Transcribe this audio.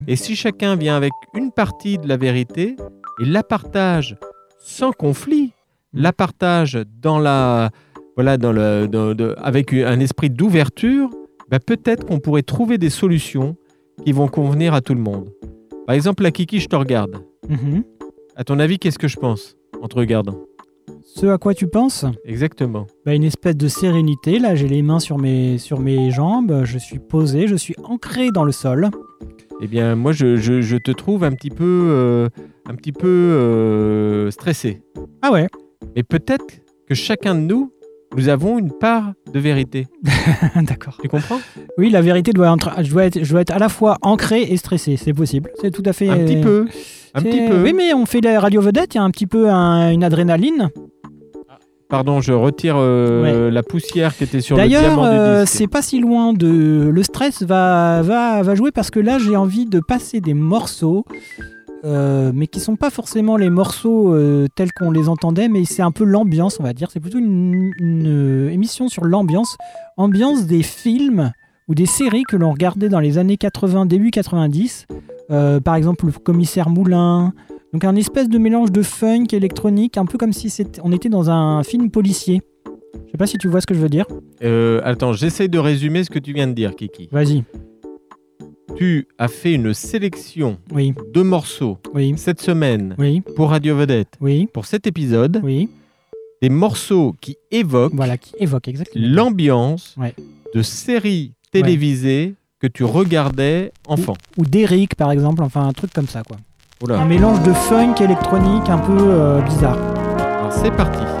Et si chacun vient avec une partie de la vérité et la partage sans conflit, la partage avec un esprit d'ouverture, peut-être qu'on pourrait trouver des solutions qui vont convenir à tout le monde. Par exemple, la Kiki, je te regarde. À ton avis, qu'est-ce que je pense en te regardant ? Ce à quoi tu penses ? Exactement. Une espèce de sérénité. Là, j'ai les mains sur mes jambes. Je suis posé, je suis ancré dans le sol. Eh bien, moi, je te trouve un petit peu stressé. Ah ouais ? Mais peut-être que chacun de nous avons une part de vérité. D'accord. Tu comprends ? Oui, la vérité doit être à la fois ancrée et stressée. C'est possible. C'est tout à fait... Un petit peu. Oui, mais on fait la radio vedette. Il y a un petit peu une adrénaline. Pardon, je retire la poussière qui était sur le diamant du D'ailleurs, disque. c'est pas si loin de... Le stress va jouer parce que là, j'ai envie de passer des morceaux, mais qui sont pas forcément les morceaux tels qu'on les entendait, mais c'est un peu l'ambiance, on va dire. C'est plutôt une émission sur l'ambiance. Ambiance des films ou des séries que l'on regardait dans les années 80, début 90. Par exemple, le commissaire Moulin... Donc un espèce de mélange de funk électronique, un peu comme si on était dans un film policier. Je sais pas si tu vois ce que je veux dire. Attends, j'essaye de résumer ce que tu viens de dire, Kiki. Vas-y. Tu as fait une sélection de morceaux cette semaine pour Radio Vedette, pour cet épisode. Des morceaux qui évoquent, exactement l'ambiance de séries télévisées que tu regardais enfant. Ou d'Eric, par exemple, enfin un truc comme ça, quoi. Oula. Un mélange de funk électronique un peu bizarre. Alors c'est parti.